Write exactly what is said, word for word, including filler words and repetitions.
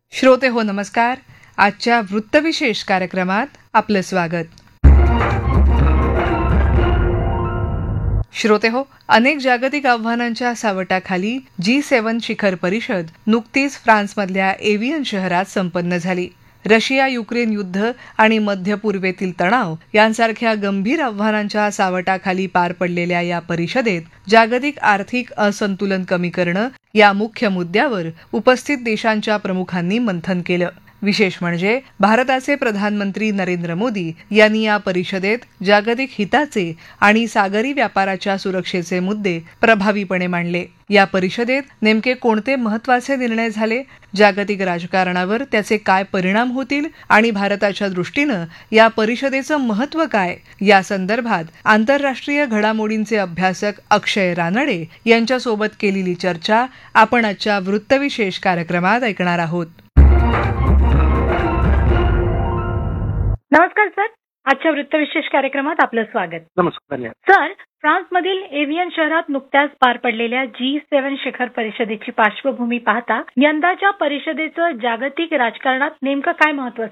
श्रोते हो नमस्कार. आजच्या वृत्तविशेष कार्यक्रमात आपलं स्वागत. श्रोते हो, अनेक जागतिक आव्हानांच्या सावटाखाली जी सेवन शिखर परिषद नुकतीच फ्रान्समधल्या एव्हियन शहरात संपन्न झाली. रशिया युक्रेन युद्ध आणि मध्य पूर्वेतील तणाव यांसारख्या गंभीर आव्हानांच्या सावटाखाली पार पडलेल्या या परिषदेत जागतिक आर्थिक असंतुलन कमी करणं या मुख्य मुद्द्यावर उपस्थित देशांच्या प्रमुखांनी मंथन केलं. विशेष म्हणजे भारताचे प्रधानमंत्री नरेंद्र मोदी यांनी या परिषदेत जागतिक हिताचे आणि सागरी व्यापाराच्या सुरक्षेचे मुद्दे प्रभावीपणे मांडले. या परिषदेत नेमके कोणते महत्त्वाचे निर्णय झाले, जागतिक राजकारणावर त्याचे काय परिणाम होतील आणि भारताच्या दृष्टीनं या परिषदेचं महत्त्व काय, या संदर्भात आंतरराष्ट्रीय घडामोडींचे अभ्यासक अक्षय रानडे यांच्यासोबत केलेली चर्चा आपण आजच्या वृत्तविशेष कार्यक्रमात ऐकणार आहोत. नमस्कार सर, आजच्या वृत्तविशेष कार्यक्रमात आपलं स्वागत. नमस्कार सर. फ्रान्समधील एव्हियन शहरात नुकत्याच पार पडलेल्या जी सेवन शिखर परिषदेची पार्श्वभूमी पाहता यंदाच्या परिषदेचं जागतिक राजकारणात नेमकं काय महत्व